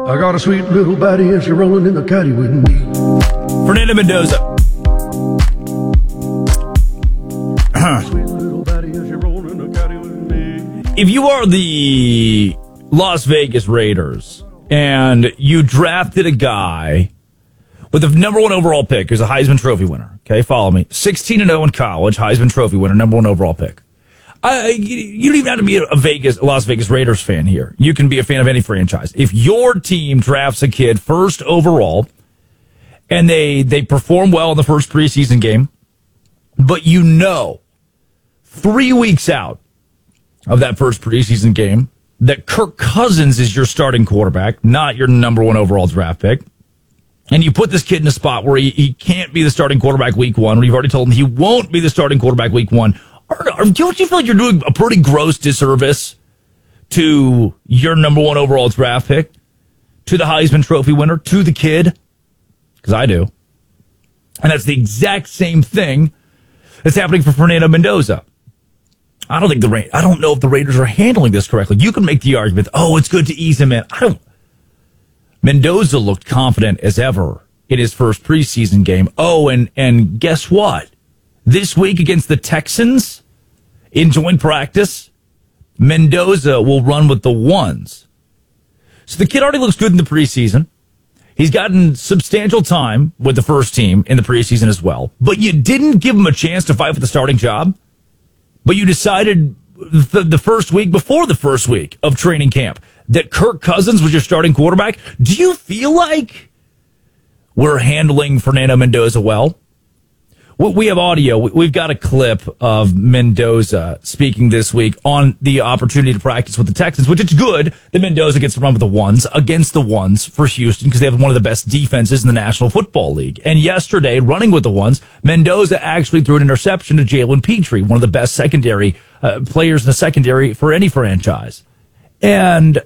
I got a sweet little baddie and she's rolling in the caddy with me. Fernando Mendoza. Sweet little baddie and she's rolling in the caddy with me. If you are the Las Vegas Raiders and you drafted a guy with the number one overall pick, who's a Heisman Trophy winner, okay, follow me, 16-0 in college, Heisman Trophy winner, number one overall pick. You don't even have to be a Las Vegas Raiders fan here. You can be a fan of any franchise. If your team drafts a kid first overall and they perform well in the first preseason game, but 3 weeks out of that first preseason game that Kirk Cousins is your starting quarterback, not your number one overall draft pick, and you put this kid in a spot where he can't be the starting quarterback week one, or you've already told him he won't be the starting quarterback week one, don't you feel like you're doing a pretty gross disservice to your number one overall draft pick, to the Heisman Trophy winner, to the kid? Because I do. And that's the exact same thing that's happening for Fernando Mendoza. I don't know if the Raiders are handling this correctly. You can make the argument, it's good to ease him in. Mendoza looked confident as ever in his first preseason game. And guess what? This week against the Texans in joint practice, Mendoza will run with the ones. So the kid already looks good in the preseason. He's gotten substantial time with the first team in the preseason as well. But you didn't give him a chance to fight for the starting job. But you decided the first week, before the first week of training camp, that Kirk Cousins was your starting quarterback. Do you feel like we're handling Fernando Mendoza well? We have audio. We've got a clip of Mendoza speaking this week on the opportunity to practice with the Texans, which it's good that Mendoza gets to run with the ones against the ones for Houston because they have one of the best defenses in the National Football League. And yesterday, running with the ones, Mendoza actually threw an interception to Jalen Petrie, one of the best secondary players in the secondary for any franchise. And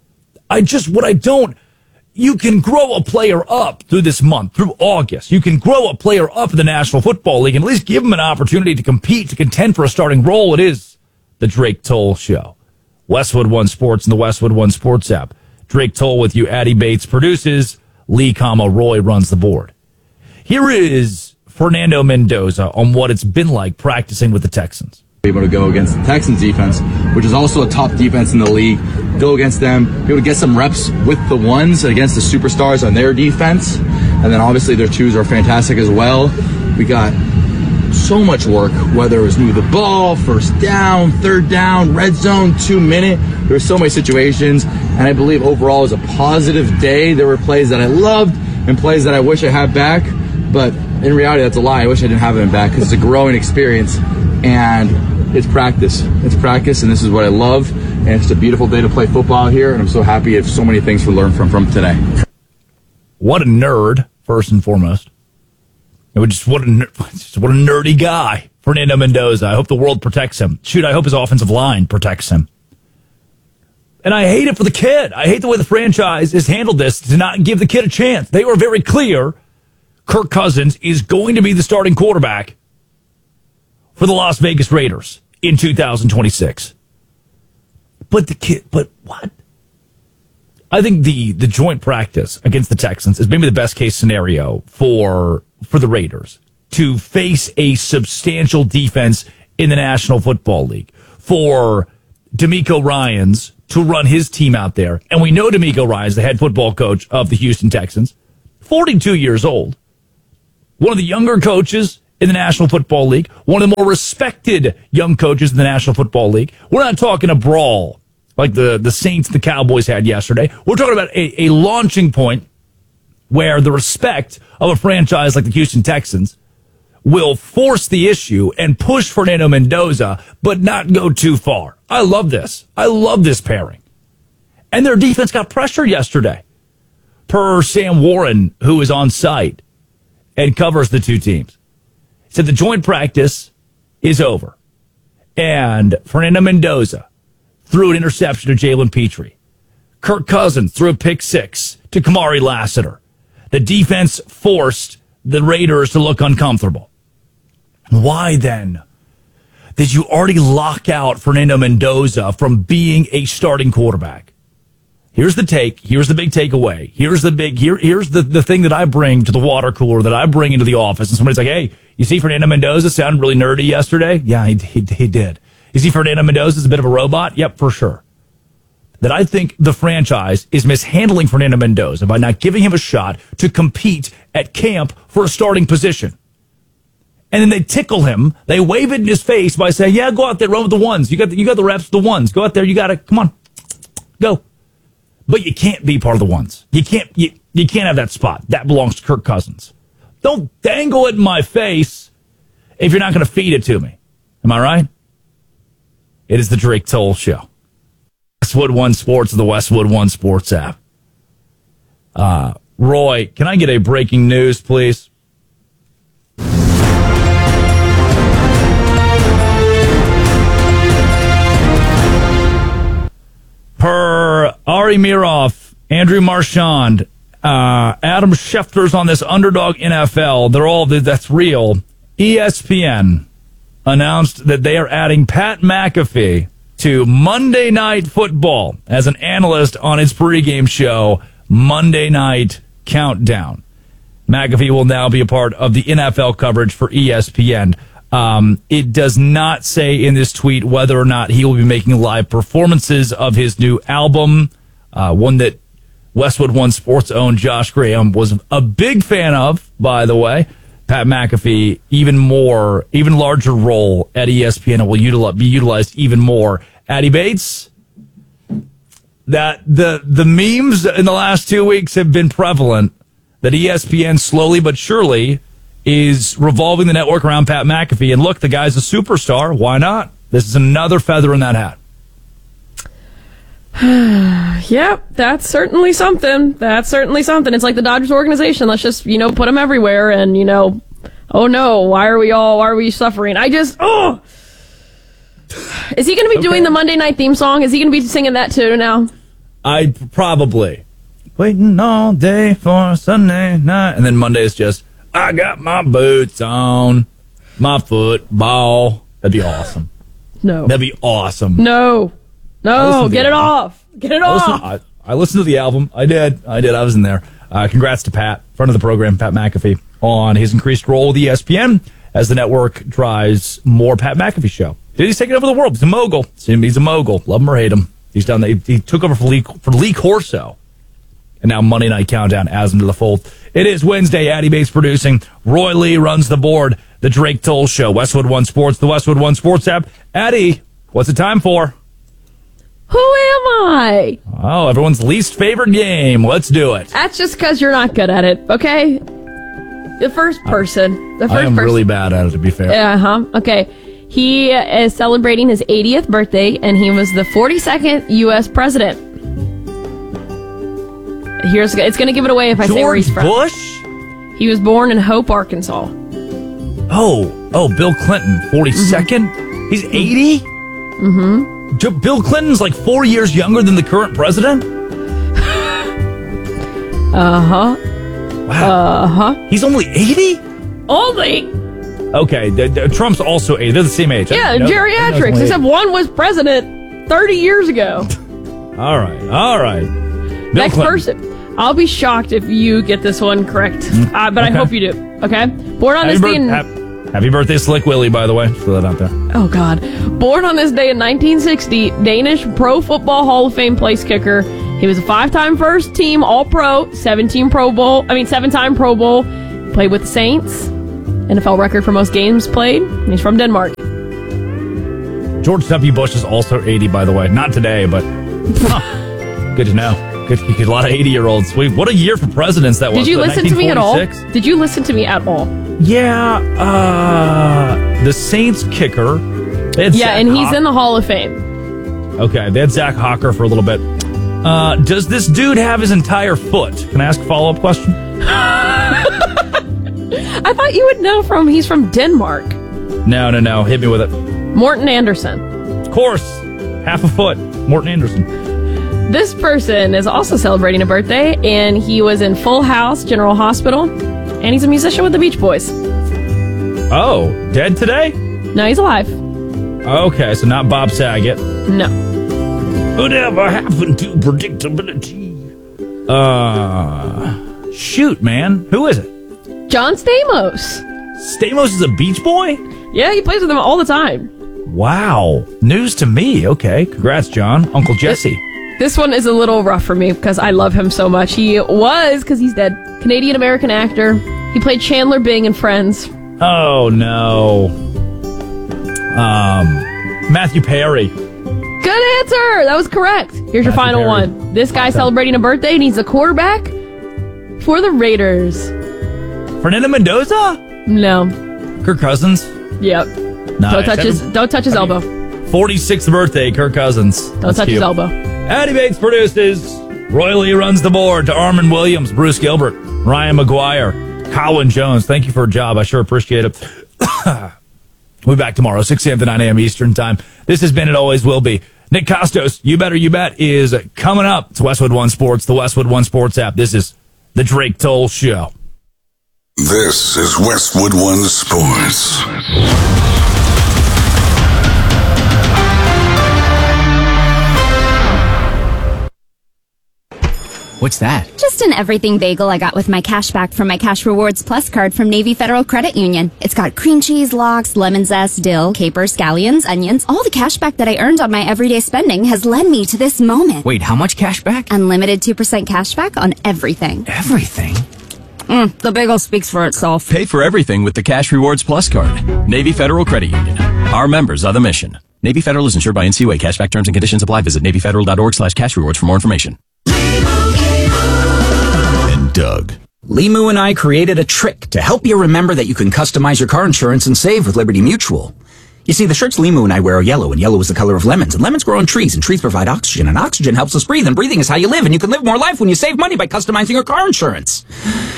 you can grow a player up through this month, through August. You can grow a player up in the National Football League and at least give him an opportunity to compete, to contend for a starting role. It is the Drake Toll Show. Westwood One Sports and the Westwood One Sports app. Drake Toll with you. Addie Bates produces. Lee, Roy runs the board. Here is Fernando Mendoza on what it's been like practicing with the Texans. Able to go against the Texans defense, which is also a top defense in the league, go against them, be able to get some reps with the ones against the superstars on their defense, and then obviously their twos are fantastic as well. We got so much work, whether it was move the ball, first down, third down, red zone, 2 minute. There were so many situations, and I believe overall it was a positive day. There were plays that I loved and plays that I wish I had back, but in reality that's a lie. I wish I didn't have them back because it's a growing experience, and it's practice. It's practice, and this is what I love. And it's a beautiful day to play football here, and I'm so happy I have so many things to learn from today. What a nerd, first and foremost. What a nerdy guy, Fernando Mendoza. I hope the world protects him. Shoot, I hope his offensive line protects him. And I hate it for the kid. I hate the way the franchise has handled this to not give the kid a chance. They were very clear. Kirk Cousins is going to be the starting quarterback for the Las Vegas Raiders in 2026. But what? I think the joint practice against the Texans is maybe the best case scenario for the Raiders to face a substantial defense in the National Football League, for DeMeco Ryans to run his team out there. And we know DeMeco Ryans, the head football coach of the Houston Texans, 42 years old, one of the younger coaches in the National Football League, one of the more respected young coaches in the National Football League. We're not talking a brawl like the Saints and the Cowboys had yesterday. We're talking about a launching point where the respect of a franchise like the Houston Texans will force the issue and push Fernando Mendoza, but not go too far. I love this. I love this pairing. And their defense got pressure yesterday, per Sam Warren, who is on site and covers the two teams. Said the joint practice is over. And Fernando Mendoza threw an interception to Jalen Petrie. Kirk Cousins threw a pick six to Kamari Lassiter. The defense forced the Raiders to look uncomfortable. Why then did you already lock out Fernando Mendoza from being a starting quarterback? Here's the take. Here's the big takeaway. Here's the thing that I bring to the water cooler, that I bring into the office. And somebody's like, hey, you see Fernando Mendoza sounded really nerdy yesterday? Yeah, he did. You see Fernando Mendoza is a bit of a robot? Yep, for sure. That I think the franchise is mishandling Fernando Mendoza by not giving him a shot to compete at camp for a starting position. And then they tickle him. They wave it in his face by saying, yeah, go out there, run with the ones. You got the reps with the ones. Go out there. You got to, come on, go. But you can't be part of the ones. You can't have that spot. That belongs to Kirk Cousins. Don't dangle it in my face if you're not going to feed it to me. Am I right? It is the Drake Toll Show. Westwood One Sports, the Westwood One Sports app. Roy, can I get a breaking news, please? Per Ari Mirov, Andrew Marchand, Adam Schefter's on this Underdog NFL. That's real. ESPN announced that they are adding Pat McAfee to Monday Night Football as an analyst on its pregame show, Monday Night Countdown. McAfee will now be a part of the NFL coverage for ESPN. It does not say in this tweet whether or not he will be making live performances of his new album, one that Westwood One Sports' own Josh Graham was a big fan of, by the way. Pat McAfee, even larger role at ESPN, and will be utilized even more. Addy Bates, that the memes in the last 2 weeks have been prevalent, that ESPN slowly but surely is revolving the network around Pat McAfee. And look, the guy's a superstar. Why not? This is another feather in that hat. Yep, that's certainly something. It's like the Dodgers organization. Let's just, put them everywhere and, oh no, why are we suffering? Is he going to be doing the Monday night theme song? Is he going to be singing that too now? I probably. Waiting all day for Sunday night. And then Monday is just, I got my boots on, my football. That'd be awesome. No. That'd be awesome. No, get it off. Get it off. I listened to the album. I did. I was in there. Congrats to Pat, friend of the program, Pat McAfee, on his increased role with ESPN as the network drives more Pat McAfee show. Dude, he's taking over the world. He's a mogul. He's a mogul. Love him or hate him. He's done that. He took over for Lee Corso. And now Monday Night Countdown adds him to the fold. It is Wednesday. Addy Bates producing. Roy Lee runs the board. The Drake Toll Show. Westwood One Sports, the Westwood One Sports app. Addy, what's it time for? Who am I? Oh, everyone's least favorite game. Let's do it. That's just because you're not good at it, okay? The first person. I am really bad at it, to be fair. Okay. He is celebrating his 80th birthday, and he was the 42nd U.S. president. It's going to give it away if I say where he's from. George Bush? He was born in Hope, Arkansas. Oh, Bill Clinton, 42nd? Mm-hmm. He's 80? Mm-hmm. Bill Clinton's like 4 years younger than the current president? Uh-huh. Wow. Uh-huh. He's only 80? Only? Okay, Trump's also 80. They're the same age. Yeah, geriatrics, except one was president 30 years ago. All right. Next person. I'll be shocked if you get this one correct, but I hope you do, okay? Born on this day in... Happy birthday, Slick Willie, by the way. Just throw that out there. Oh, God. Born on this day in 1960, Danish Pro Football Hall of Fame place kicker. He was a 5-time first team All-Pro, 7-time Pro Bowl. Played with the Saints. NFL record for most games played. And he's from Denmark. George W. Bush is also 80, by the way. Not today, but good to know. Good, a lot of 80-year-olds. What a year for presidents that was. Did you listen to me at all? Did you listen to me at all? Yeah, the Saints kicker. And he's in the Hall of Fame. Okay, they had Zach Hawker for a little bit. Does this dude have his entire foot? Can I ask a follow-up question? I thought you would know he's from Denmark. No. Hit me with it. Morten Andersen. Of course. Half a foot. Morten Andersen. This person is also celebrating a birthday, and he was in Full House General Hospital, and he's a musician with the Beach Boys. Oh, dead today? No, he's alive. Okay, so not Bob Saget. No. Whatever happened to predictability? Shoot, man. Who is it? John Stamos. Stamos is a Beach Boy? Yeah, he plays with them all the time. Wow. News to me. Okay. Congrats, John. Uncle Jesse. This one is a little rough for me because I love him so much. He was, because he's dead, Canadian-American actor. He played Chandler Bing in Friends. Oh, no. Matthew Perry. Good answer! That was correct. Here's your Matthew final Perry. one. This guy's celebrating a birthday, and he's the quarterback for the Raiders. Fernando Mendoza? No. Kirk Cousins? Yep. Nice. Don't touch his elbow. 46th birthday, Kirk Cousins. Don't touch his elbow. Addy Bates produces. Roy Lee runs the board to Armin Williams, Bruce Gilbert, Ryan McGuire, Colin Jones. Thank you for a job. I sure appreciate it. We'll be back tomorrow, 6 a.m. to 9 a.m. Eastern Time. This has been and always will be. Nick Costos, You Better You Bet, is coming up. It's Westwood One Sports, the Westwood One Sports app. This is the Drake Toll Show. This is Westwood One Sports. What's that? Just an everything bagel I got with my cash back from my Cash Rewards Plus card from Navy Federal Credit Union. It's got cream cheese, lox, lemon zest, dill, capers, scallions, onions. All the cash back that I earned on my everyday spending has led me to this moment. Wait, how much cash back? Unlimited 2% cash back on everything. Everything? The bagel speaks for itself. Pay for everything with the Cash Rewards Plus card. Navy Federal Credit Union. Our members are the mission. Navy Federal is insured by NCUA. Cashback terms and conditions apply. Visit NavyFederal.org/cashrewards for more information. And Doug. Limu and I created a trick to help you remember that you can customize your car insurance and save with Liberty Mutual. You see, the shirts Limu and I wear are yellow, and yellow is the color of lemons, and lemons grow on trees, and trees provide oxygen, and oxygen helps us breathe, and breathing is how you live, and you can live more life when you save money by customizing your car insurance.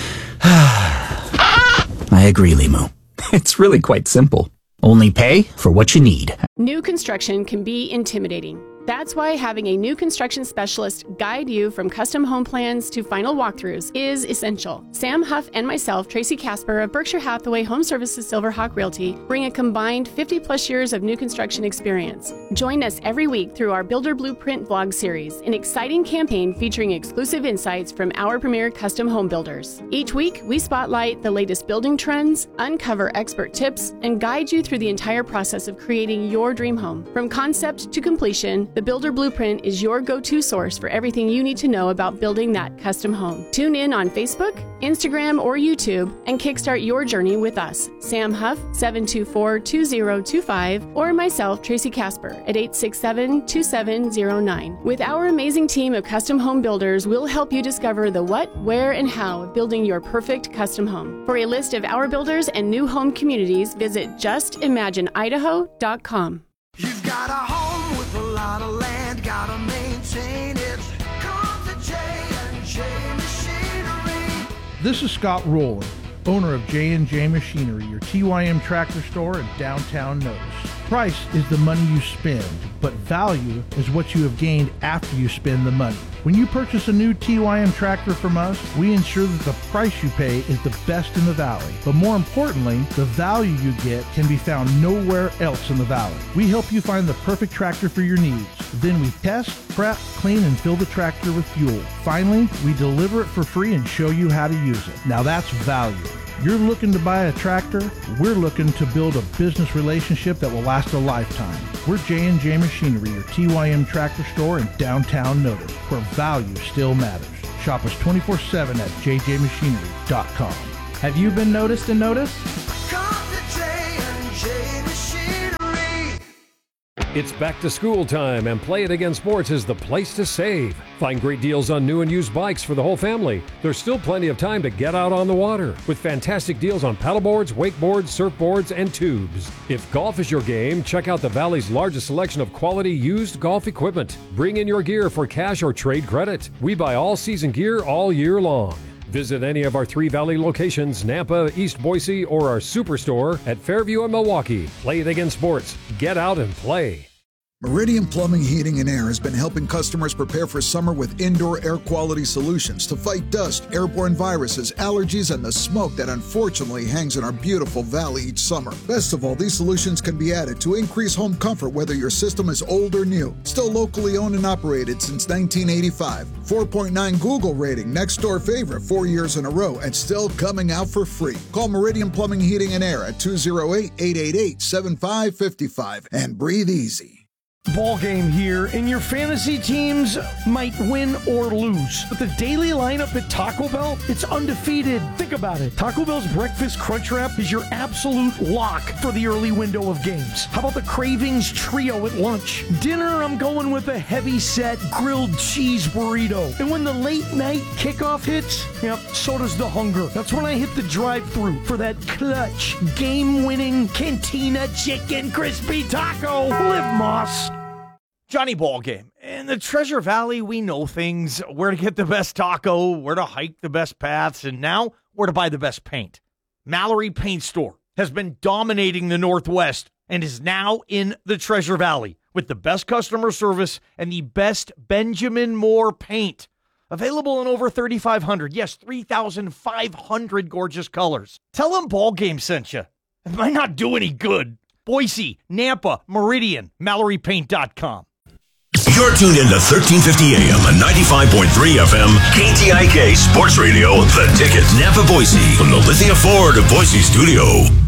I agree, Limu. It's really quite simple. Only pay for what you need. New construction can be intimidating. That's why having a new construction specialist guide you from custom home plans to final walkthroughs is essential. Sam Huff and myself, Tracy Casper of Berkshire Hathaway Home Services Silverhawk Realty, bring a combined 50-plus years of new construction experience. Join us every week through our Builder Blueprint vlog series, an exciting campaign featuring exclusive insights from our premier custom home builders. Each week, we spotlight the latest building trends, uncover expert tips, and guide you through the entire process of creating your dream home. From concept to completion, the Builder Blueprint is your go-to source for everything you need to know about building that custom home. Tune in on Facebook, Instagram, or YouTube and kickstart your journey with us, Sam Huff, 724-2025, or myself, Tracy Casper, at 867-2709. With our amazing team of custom home builders, we'll help you discover the what, where, and how of building your perfect custom home. For a list of our builders and new home communities, visit justimagineidaho.com. You've got a home with a lot of land, gotta maintain it. Come to J&J Machinery. This is Scott Rowland, owner of J&J Machinery, your TYM tractor store in downtown Notice. Price is the money you spend, but value is what you have gained after you spend the money. When you purchase a new TYM tractor from us, we ensure that the price you pay is the best in the valley. But more importantly, the value you get can be found nowhere else in the valley. We help you find the perfect tractor for your needs. Then we test, prep, clean, and fill the tractor with fuel. Finally, we deliver it for free and show you how to use it. Now that's value. You're looking to buy a tractor, we're looking to build a business relationship that will last a lifetime. We're J&J Machinery, your TYM tractor store in downtown Notice, where value still matters. Shop us 24/7 at jjmachinery.com. Have you been noticed and noticed? Come to J&J Machinery. It's back to school time, and Play It Again Sports is the place to save. Find great deals on new and used bikes for the whole family. There's still plenty of time to get out on the water, with fantastic deals on paddleboards, wakeboards, surfboards, and tubes. If golf is your game, check out the Valley's largest selection of quality used golf equipment. Bring in your gear for cash or trade credit. We buy all-season gear all year long. Visit any of our 3 Valley locations, Nampa, East Boise, or our superstore at Fairview and Milwaukee. Play It Again Sports. Get out and play. Meridian Plumbing, Heating, and Air has been helping customers prepare for summer with indoor air quality solutions to fight dust, airborne viruses, allergies, and the smoke that unfortunately hangs in our beautiful valley each summer. Best of all, these solutions can be added to increase home comfort whether your system is old or new. Still locally owned and operated since 1985. 4.9 Google rating, next door favorite 4 years in a row, and still coming out for free. Call Meridian Plumbing, Heating, and Air at 208-888-7555 and breathe easy. Ball game here, and your fantasy teams might win or lose. But the daily lineup at Taco Bell, it's undefeated. Think about it. Taco Bell's Breakfast Crunch Wrap is your absolute lock for the early window of games. How about the Cravings Trio at lunch? Dinner, I'm going with a heavy-set grilled cheese burrito. And when the late-night kickoff hits, yep, so does the hunger. That's when I hit the drive-thru for that clutch, game-winning Cantina Chicken Crispy Taco. Live Moss. Johnny Ballgame. In the Treasure Valley, we know things, where to get the best taco, where to hike the best paths, and now where to buy the best paint. Mallory Paint Store has been dominating the Northwest and is now in the Treasure Valley with the best customer service and the best Benjamin Moore paint. Available in over 3,500, yes, 3,500 gorgeous colors. Tell them Ballgame sent you. It might not do any good. Boise, Nampa, Meridian, MalloryPaint.com. You're tuned into 1350 AM and 95.3 FM, KTIK Sports Radio, The Ticket, Nampa, Boise, from the Lithia Ford of Boise studio.